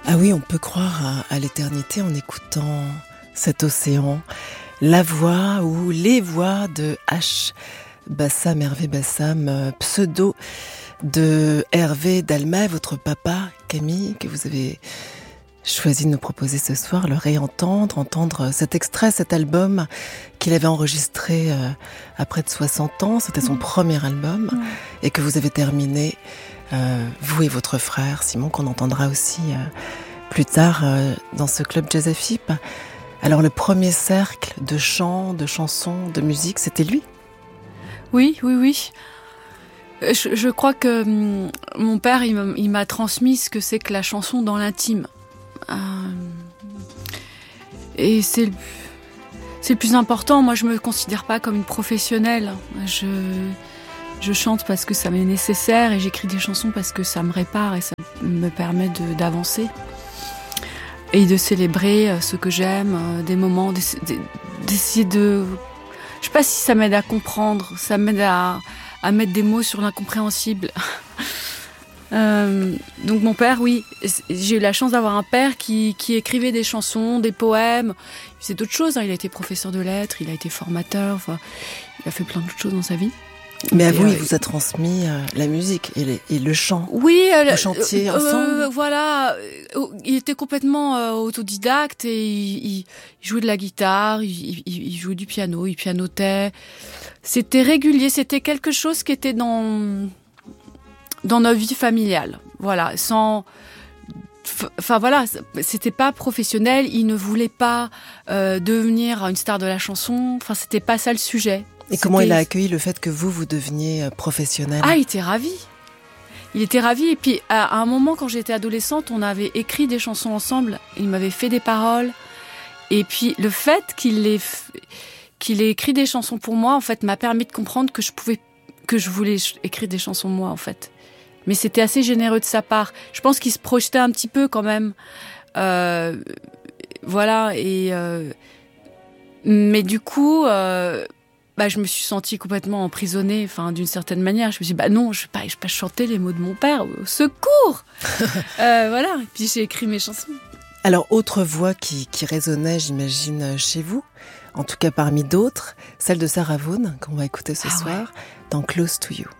Ah oui, on peut croire à l'éternité en écoutant cet océan, la voix ou les voix de H. Bassam, Hervé Bassam, pseudo de Hervé Dalmay, votre papa, Camille, que vous avez choisi de nous proposer ce soir, le réentendre, entendre cet extrait, cet album qu'il avait enregistré à près de 60 ans. C'était son premier album et que vous avez terminé, vous et votre frère Simon, qu'on entendra aussi plus tard dans ce club Jazz FIP. Alors le premier cercle de chants, de chansons, de musique, c'était lui? Oui. Je crois que mon père, il m'a transmis ce que c'est que la chanson dans l'intime. Et c'est le plus important. Moi, je me considère pas comme une professionnelle. Je chante parce que ça m'est nécessaire et j'écris des chansons parce que ça me répare et ça me permet d'avancer et de célébrer ce que j'aime, des moments, d'essayer de... Je sais pas si ça m'aide à comprendre, ça m'aide à mettre des mots sur l'incompréhensible. Donc mon père, oui, j'ai eu la chance d'avoir un père qui écrivait des chansons, des poèmes. C'est d'autres choses, hein. Il a été professeur de lettres, il a été formateur, enfin, il a fait plein d'autres choses dans sa vie. Mais à vous, il vous a transmis la musique et le chant. Oui, vous chantiez ensemble. Voilà, il était complètement autodidacte et il jouait de la guitare, il jouait du piano, il pianotait. C'était régulier, c'était quelque chose qui était dans notre vie familiale. Voilà, voilà, c'était pas professionnel, il ne voulait pas devenir une star de la chanson, enfin c'était pas ça le sujet. Et comment il a accueilli le fait que vous deveniez professionnelle? Ah, il était ravi. Il était ravi. Et puis, à un moment, quand j'étais adolescente, on avait écrit des chansons ensemble. Il m'avait fait des paroles. Et puis, le fait qu'il ait écrit des chansons pour moi, en fait, m'a permis de comprendre que je voulais écrire des chansons moi, en fait. Mais c'était assez généreux de sa part. Je pense qu'il se projetait un petit peu quand même. Voilà. Mais du coup... je me suis sentie complètement emprisonnée, enfin, d'une certaine manière. Je me suis dit, non, je vais pas chanter les mots de mon père. Au secours! Voilà. Et puis j'ai écrit mes chansons. Alors, autre voix qui résonnait, j'imagine, chez vous, en tout cas parmi d'autres, celle de Sarah Vaughan, qu'on va écouter ce soir, dans Close to You.